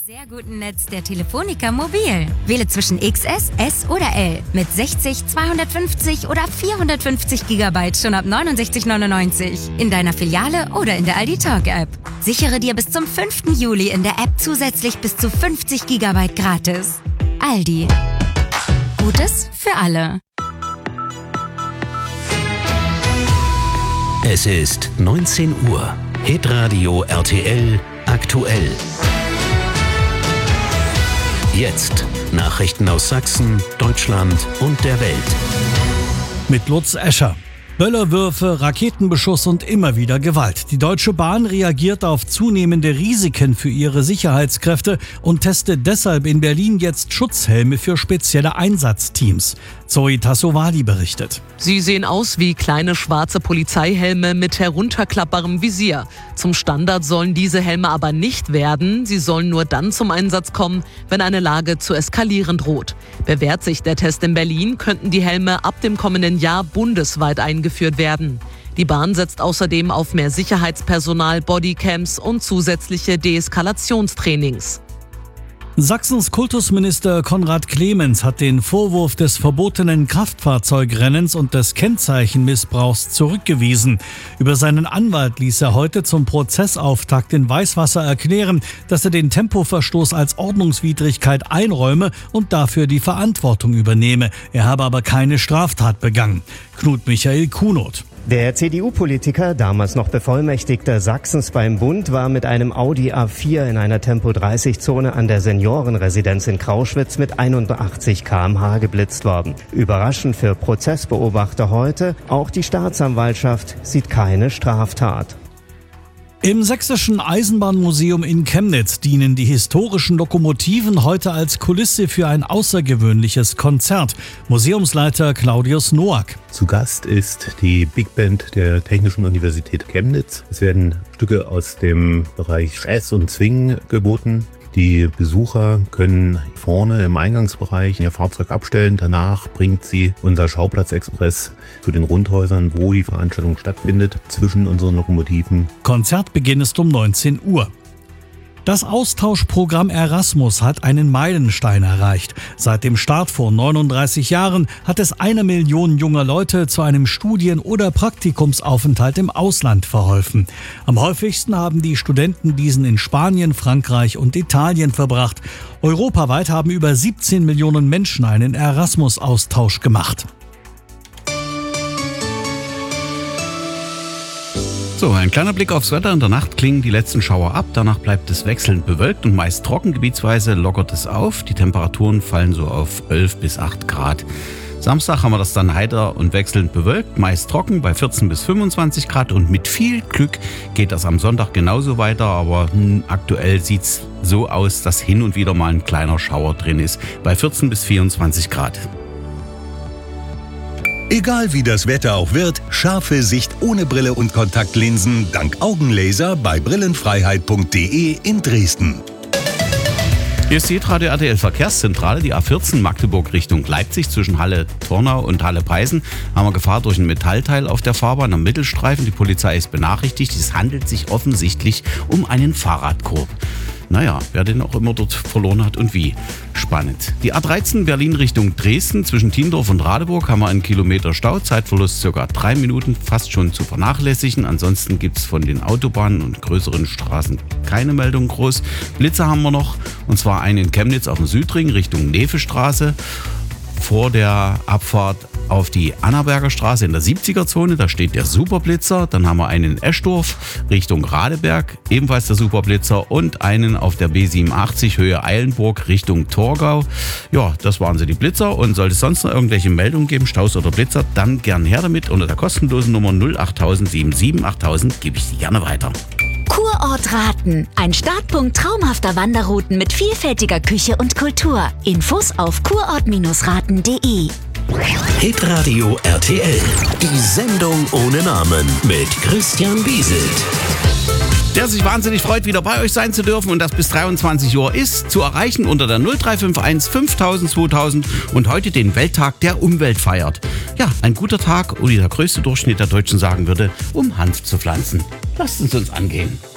Sehr guten Netz der Telefonica Mobil. Wähle zwischen XS, S oder L mit 60, 250 oder 450 GB schon ab 69,99 in deiner Filiale oder in der Aldi Talk App. Sichere dir bis zum 5. Juli in der App zusätzlich bis zu 50 GB gratis. Aldi. Gutes für alle. Es ist 19 Uhr. Hitradio RTL aktuell. Jetzt Nachrichten aus Sachsen, Deutschland und der Welt. Mit Lutz Escher. Böllerwürfe, Raketenbeschuss und immer wieder Gewalt. Die Deutsche Bahn reagiert auf zunehmende Risiken für ihre Sicherheitskräfte und testet deshalb in Berlin jetzt Schutzhelme für spezielle Einsatzteams. Zoe Tassovali berichtet. Sie sehen aus wie kleine schwarze Polizeihelme mit herunterklappbarem Visier. Zum Standard sollen diese Helme aber nicht werden. Sie sollen nur dann zum Einsatz kommen, wenn eine Lage zu eskalieren droht. Bewährt sich der Test in Berlin, könnten die Helme ab dem kommenden Jahr bundesweit eingeführt werden. Die Bahn setzt außerdem auf mehr Sicherheitspersonal, Bodycams und zusätzliche Deeskalationstrainings. Sachsens Kultusminister Konrad Clemens hat den Vorwurf des verbotenen Kraftfahrzeugrennens und des Kennzeichenmissbrauchs zurückgewiesen. Über seinen Anwalt ließ er heute zum Prozessauftakt in Weißwasser erklären, dass er den Tempoverstoß als Ordnungswidrigkeit einräume und dafür die Verantwortung übernehme. Er habe aber keine Straftat begangen. Knut Michael Kunoth. Der CDU-Politiker, damals noch Bevollmächtigter Sachsens beim Bund, war mit einem Audi A4 in einer Tempo-30-Zone an der Seniorenresidenz in Krauschwitz mit 81 km/h geblitzt worden. Überraschend für Prozessbeobachter heute, auch die Staatsanwaltschaft sieht keine Straftat. Im Sächsischen Eisenbahnmuseum in Chemnitz dienen die historischen Lokomotiven heute als Kulisse für ein außergewöhnliches Konzert. Museumsleiter Claudius Noack. Zu Gast ist die Big Band der Technischen Universität Chemnitz. Es werden Stücke aus dem Bereich Jazz und Swing geboten. Die Besucher können vorne im Eingangsbereich ihr Fahrzeug abstellen. Danach bringt sie unser Schauplatzexpress zu den Rundhäusern, wo die Veranstaltung stattfindet, zwischen unseren Lokomotiven. Konzertbeginn ist um 19 Uhr. Das Austauschprogramm Erasmus hat einen Meilenstein erreicht. Seit dem Start vor 39 Jahren hat es 1 Million junger Leute zu einem Studien- oder Praktikumsaufenthalt im Ausland verholfen. Am häufigsten haben die Studenten diesen in Spanien, Frankreich und Italien verbracht. Europaweit haben über 17 Millionen Menschen einen Erasmus-Austausch gemacht. So, ein kleiner Blick aufs Wetter. In der Nacht klingen die letzten Schauer ab. Danach bleibt es wechselnd bewölkt und meist trocken. Gebietsweise lockert es auf. Die Temperaturen fallen so auf 11 bis 8 Grad. Samstag haben wir das dann heiter und wechselnd bewölkt, meist trocken bei 14 bis 25 Grad. Und mit viel Glück geht das am Sonntag genauso weiter. Aber aktuell sieht es so aus, dass hin und wieder mal ein kleiner Schauer drin ist. Bei 14 bis 24 Grad. Egal wie das Wetter auch wird, scharfe Sicht ohne Brille und Kontaktlinsen dank Augenlaser bei brillenfreiheit.de in Dresden. Hier ist die Hitradio RTL Verkehrszentrale, die A14 Magdeburg Richtung Leipzig zwischen Halle-Tornau und Halle-Preisen. Haben wir Gefahr durch ein Metallteil auf der Fahrbahn am Mittelstreifen. Die Polizei ist benachrichtigt. Es handelt sich offensichtlich um einen Fahrradkorb. Naja, wer den auch immer dort verloren hat und wie. Spannend. Die A13 Berlin Richtung Dresden zwischen Tiendorf und Radeburg haben wir einen Kilometer Stau. Zeitverlust ca. 3 Minuten, fast schon zu vernachlässigen. Ansonsten gibt es von den Autobahnen und größeren Straßen keine Meldung groß. Blitzer haben wir noch, und zwar einen in Chemnitz auf dem Südring Richtung Nevestraße. Vor der Abfahrt auf die Annaberger Straße in der 70er-Zone, da steht der Superblitzer. Dann haben wir einen in Eschdorf Richtung Radeberg, ebenfalls der Superblitzer, und einen auf der B87 Höhe Eilenburg Richtung Torgau. Ja, das waren sie, die Blitzer. Und sollte es sonst noch irgendwelche Meldungen geben, Staus oder Blitzer, dann gern her damit. Unter der kostenlosen Nummer 08000 77 8000 gebe ich sie gerne weiter. Kurort Raten. Ein Startpunkt traumhafter Wanderrouten mit vielfältiger Küche und Kultur. Infos auf kurort-raten.de. Hitradio RTL. Die Sendung ohne Namen mit Christian Bieselt. Der sich wahnsinnig freut, wieder bei euch sein zu dürfen, und das bis 23 Uhr ist zu erreichen unter der 0351 5000 2000 und heute den Welttag der Umwelt feiert. Ja, ein guter Tag, oder wie der größte Durchschnitt der Deutschen sagen würde, um Hanf zu pflanzen. Lasst es uns angehen.